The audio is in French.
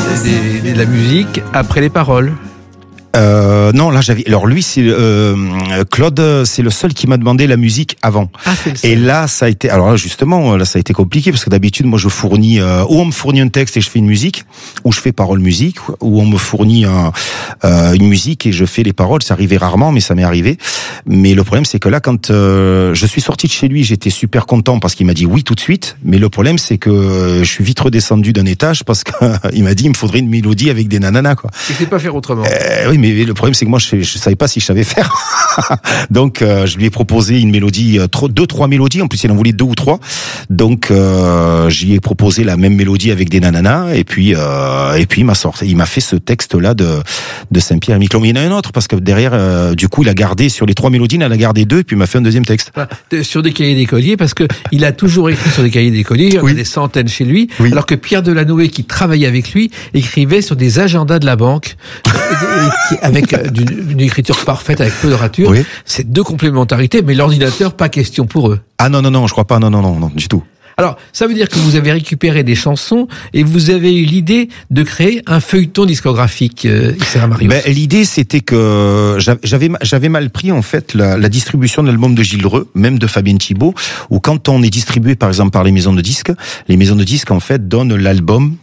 de la musique après les paroles. Non, là j'avais. Alors lui, c'est Claude, c'est le seul qui m'a demandé la musique avant. Ah, c'est le seul. Et là, ça a été. Alors là, justement, là, ça a été compliqué parce que d'habitude, moi, je fournis. Ou on me fournit un texte et je fais une musique, ou je fais parole-musique, ou on me fournit une musique et je fais les paroles. Ça arrivait rarement, mais ça m'est arrivé. Mais le problème, c'est que là, quand je suis sorti de chez lui, j'étais super content parce qu'il m'a dit oui tout de suite. Mais le problème, c'est que je suis vite redescendu d'un étage parce qu'il m'a dit il me faudrait une mélodie avec des nananas, quoi. Il ne sait pas faire autrement. Oui, mais le problème c'est que moi je savais pas si je savais faire. Donc je lui ai proposé une mélodie, 2-3 mélodies. En plus il en voulait 2 ou 3. Donc je lui ai proposé la même mélodie avec des nananas. Et puis il m'a fait ce texte là de Saint-Pierre et Miquelon. Mais il y en a un autre parce que derrière du coup il a gardé sur les 3 mélodies, il en a gardé 2 et puis il m'a fait un deuxième texte. Sur des cahiers d'écolier, parce que il a toujours écrit sur des cahiers d'écolier. Il y en a des centaines chez lui. Oui. Alors que Pierre Delanoë, qui travaillait avec lui, écrivait sur des agendas de la banque avec une écriture parfaite, avec peu de ratures. Oui. C'est 2 complémentarités, mais l'ordinateur, pas question pour eux. Ah non, je crois pas. Non, du tout. Alors, ça veut dire que vous avez récupéré des chansons et vous avez eu l'idée de créer un feuilleton discographique, Issa Marius. L'idée, c'était que j'avais mal pris en fait la distribution de l'album de Gilles Dreux, même de Fabien Thibault, où quand on est distribué par exemple par les maisons de disques en fait donnent l'album